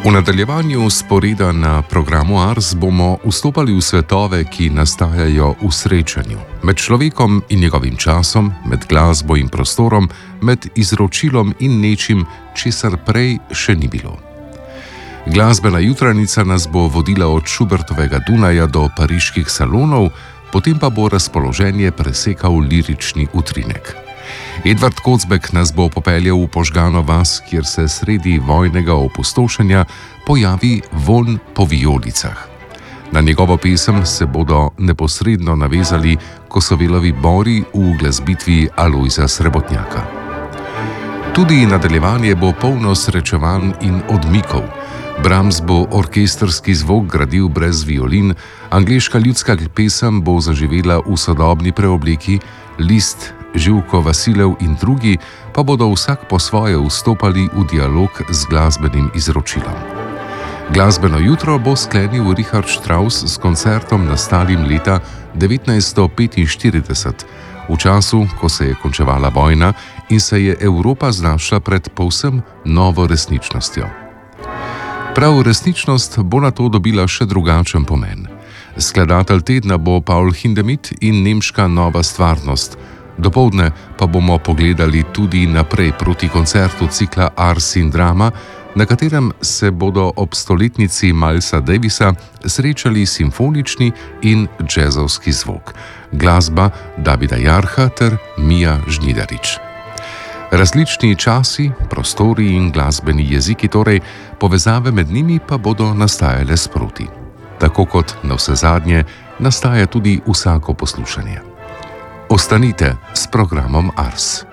V nadaljevanju sporeda na programu Ars bomo vstopali v svetove, ki nastajajo v srečanju med človekom in njegovim časom, med glasbo in prostorom, med izročilom in nečim, česar prej še ni bilo. Glasbena jutranica nas bo vodila od Schubertovega Dunaja do pariških salonov, potem pa bo razpoloženje presekal lirični utrinek. Edvard Kocbek nas bo popeljal v Požgano vas, kjer se sredi vojnega opustošenja pojavi vonj po vijolicah. Na njegovo pesem se bodo neposredno navezali Kosovelovi bori v glasbitvi Alojza Srebotnjaka. Tudi nadaljevanje bo polno srečevanj in odmikov. Brahms bo orkestrski zvok gradil brez violin, angleška ljudska pesem bo zaživela v sodobni preobliki, Liszt, Živko Vasilev in drugi pa bodo vsak po svoje vstopali v dialog z glasbenim izročilom. Glasbeno jutro bo sklenil Richard Strauss s koncertom nastalim leta 1945, v času, ko se je končevala vojna in se je Evropa znašla pred povsem novo resničnostjo. Prav resničnost bo na to dobila še drugačen pomen. Skladatelj tedna bo Paul Hindemith in nemška Nova stvarnost. Dopoldne pa bomo pogledali tudi naprej proti koncertu cikla Ars in Drama, na katerem se bodo ob stoletnici Milesa Davisa srečali simfonični in džezovski zvok, glasba Davida Jarha ter Mija Žnidarič. Različni časi, prostori in glasbeni jeziki, torej povezave med njimi pa bodo nastajale sproti. Tako kot navsezadnje nastaja tudi vsako poslušanje. Ostanite s programom Ars.